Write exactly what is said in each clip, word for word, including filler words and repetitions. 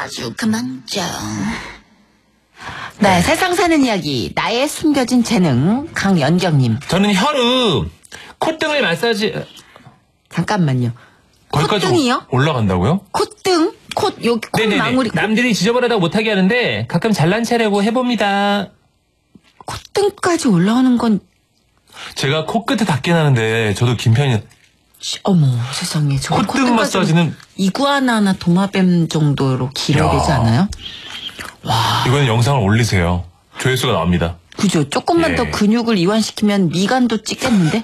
아주 그만져. 네, 세상 사는 이야기, 나의 숨겨진 재능, 강연경님. 저는 혀로 콧등을 마사지. 잠깐만요. 거기까지 콧등이요? 올라간다고요? 콧등? 콧, 여기 콧망울이. 남들이 지저분하다고 못하게 하는데 가끔 잘난 체라고 해봅니다. 콧등까지 올라오는 건. 제가 코끝에 닿긴 하는데 저도 긴 편이. 어머 세상에. 저 콧등 마사지는 이구아나나 도마뱀 정도로 길어야 야. 되지 않아요? 와. 이거는 영상을 올리세요. 조회수가 나옵니다. 그죠. 조금만 예. 더 근육을 이완시키면 미간도 찍겠는데?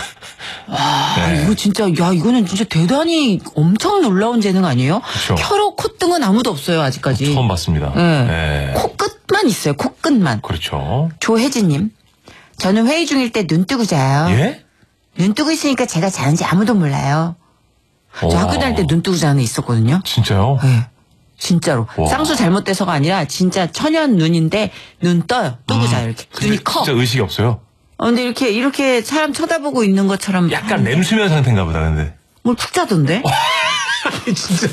와, 네. 이거 진짜, 야, 이거는 진짜 대단히 엄청 놀라운 재능 아니에요? 그쵸. 혀로 콧등은 아무도 없어요, 아직까지. 처음 봤습니다. 네. 네. 코끝만 있어요, 코끝만. 그렇죠. 조혜진님, 저는 회의 중일 때 눈 뜨고 자요. 예? 눈 뜨고 있으니까 제가 자는지 아무도 몰라요. 저 오. 학교 다닐 때 눈 뜨고 자는 애 있었거든요. 진짜요? 네. 진짜로. 와. 쌍수 잘못돼서가 아니라 진짜 천연 눈인데 눈 떠요. 뜨고 음. 자요, 이렇게. 눈이 커. 진짜 의식이 없어요. 어, 근데 이렇게, 이렇게 사람 쳐다보고 있는 것처럼. 약간 렘수면 상태인가 보다, 근데. 뭘 푹 자던데? 진짜.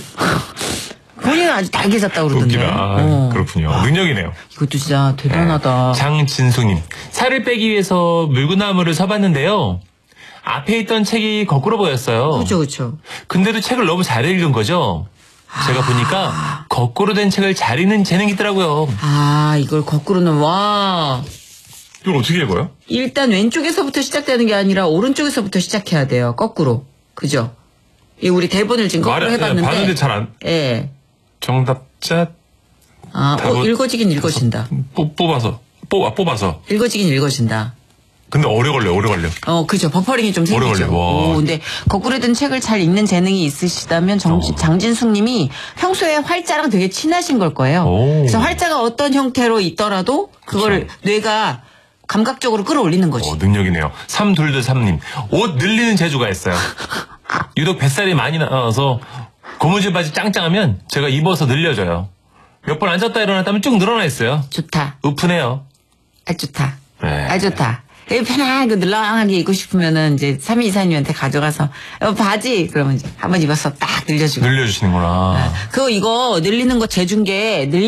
본인은 아주 달게 잤다고 그러던데. 웃기다. 아, 어. 그렇군요. 능력이네요. 이것도 진짜 대단하다. 네. 장진숙님. 살을 빼기 위해서 물구나무를 서봤는데요. 앞에 있던 책이 거꾸로 보였어요. 그렇죠, 그렇죠. 근데도 책을 너무 잘 읽은 거죠. 제가 보니까 거꾸로 된 책을 잘 읽는 재능이 있더라고요. 아, 이걸 거꾸로는, 와. 이걸 어떻게 읽어요? 일단 왼쪽에서부터 시작되는 게 아니라 오른쪽에서부터 시작해야 돼요. 거꾸로. 그죠? 이 우리 대본을 지금 거꾸로 말을 해봤는데. 봤는데 잘 안. 예. 정답자 아, 어, 답은- 읽어지긴 읽어진다. 뽑, 뽑아서 뽑아 뽑아서. 읽어지긴 읽어진다. 근데 오래 걸려 오래 걸려. 어, 그죠. 버퍼링이 좀 오래 생기죠. 걸려. 와. 오, 근데 거꾸로 된 책을 잘 읽는 재능이 있으시다면 정, 어. 장진숙 님이 평소에 활자랑 되게 친하신 걸 거예요. 오. 그래서 활자가 어떤 형태로 있더라도 그거를 그쵸. 뇌가 감각적으로 끌어올리는 거지. 어, 능력이네요. 삼둘둘삼님. 옷 늘리는 재주가 있어요. 유독 뱃살이 많이 나와서 고무줄 바지 짱짱하면 제가 입어서 늘려줘요. 몇 번 앉았다 일어났다면 쭉 늘어나 있어요. 좋다. 우프네요. 아, 좋다. 네. 아, 좋다. 이 편하게 늘렁하게 입고 싶으면은 이제 삼이이사님한테 가져가서 어, 바지 그러면 이제 한번 입어서 딱 늘려주고. 늘려주시는구나. 그거 이거 늘리는 거 재준 게 늘